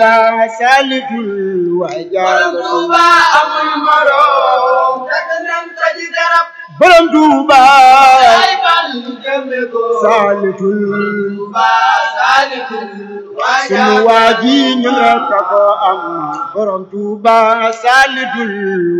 سالك الوجال Touba amul morom daganam taji garab borom Touba ay bal jëme ko salikul Touba salikul sunu waaji ñu nga ko am borom Touba salikul